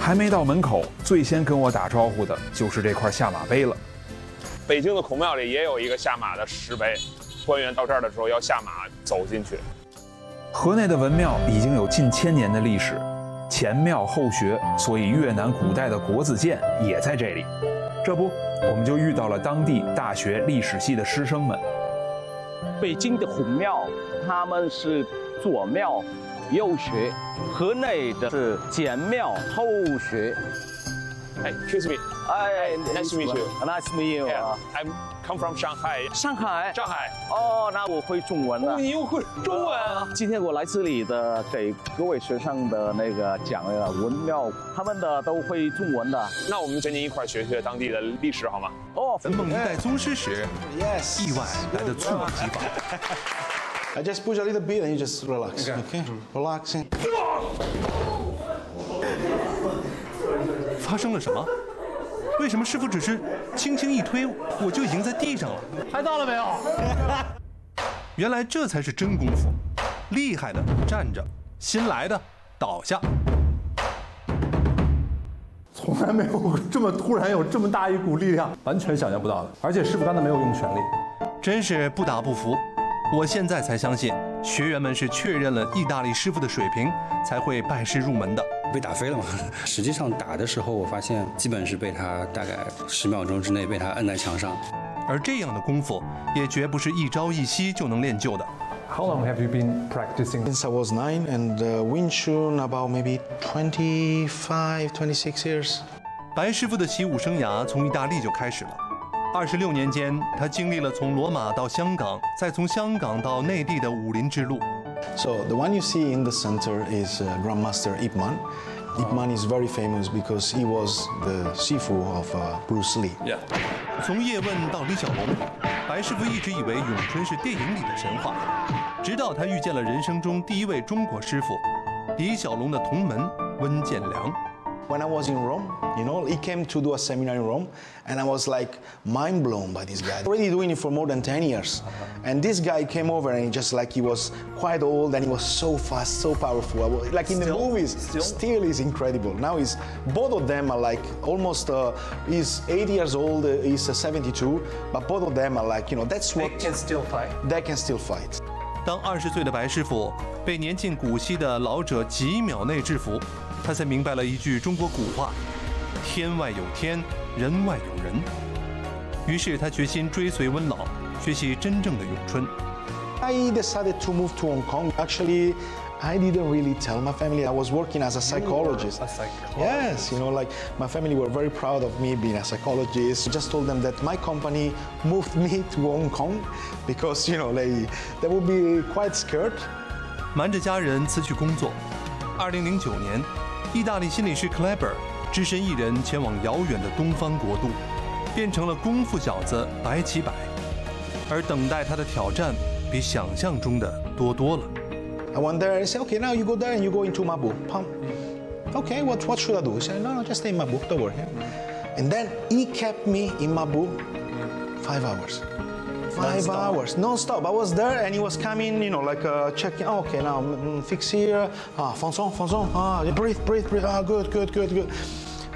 还没到门口，最先跟我打招呼的就是这块下马碑了。 北京的孔庙里也有一个下马的石碑，官员到这儿的时候要下马走进去。 河内的文庙已经有近1000年的历史，前庙后学，所以越南古代的国子监也在这里。这不，我们就遇到了当地大学历史系的师生们。 北京的孔庙，他们是左庙右学，河内的是前庙后学。 Hey, excuse me. Nice to meet you. Nice to meet you. Yeah, I'm come from Shanghai. 上海。 上海。 哦，那我会中文的。 你又会中文？ 今天我来这里的，给各位学生的那个讲文庙，他们的都会中文的。 那我们跟您一块学学当地的历史好吗？ 哦， 文梦一代宗师时，意外来得猝不及防。 I just push a little bit and you just relax. Okay, relaxing. 发生了什么？为什么师傅只是轻轻一推，我就已经在地上了？ 拍到了没有？ 原来这才是真功夫，厉害的站着，新来的倒下。 从来没有这么突然有这么大一股力量，完全想象不到的。而且师傅刚才没有用全力， 真是不打不服。我现在才相信，学员们是确认了意大利师傅的水平，才会拜师入门的。 被打飞了嘛？实际上打的时候，我发现基本是被他大概10秒钟之内被他摁在墙上。 而这样的功夫，也绝不是一朝一夕就能练就的。 How long have you been practicing? Since I was 9 and Wing Chun about maybe 25, 26 years. 白师傅的习武生涯从意大利就开始了。26年间，他经历了从罗马到香港，再从香港到内地的武林之路。 So the one you see in the center is Grandmaster Ip Man. Ip Man is very famous because he was the Shifu of Bruce Lee. Yeah. 从叶问到李小龙，白师傅一直以为咏春是电影里的神话，直到他遇见了人生中第一位中国师傅，李小龙的同门温建良。 When I was in Rome, you know, he came to do a seminar in Rome, and I was like mind blown by this guy. Already doing it for more than 10 years. And this guy came over and he was quite old and he was so fast, so powerful. Like in the movies, still is incredible. Now both of them are like almost, he's 80 years old, he's 72, but both of them are like, you know, that's what... They can still fight. They can still fight. 当20岁的白师傅被年近古稀的老者几秒内制服，他才明白了一句中国古话：天外有天，人外有人。于是他决心追随温老，学习真正的咏春。 I decided to move to Hong Kong. Actually, I didn't really tell my family. I was working as a psychologist. A psychologist. Yes, you know, like my family were very proud of me being a psychologist. I just told them that my company moved me to Hong Kong because, you know, they would be quite scared. 瞒着家人辞去工作。2009年，意大利心理师 Kleber 只身一人前往遥远的东方国度，变成了功夫小子白起百。而等待他的挑战比想象中的多多了。 I went there and said, okay, now you go there and you go into Mabu. Okay, what should I do? He said, no, just stay in Mabu, don't worry. And then he kept me in Mabu 5 hours. 5 hours, non-stop. I was there and he was coming, you know, like checking. Oh, okay, now fix here. Fonson. Breathe. Good.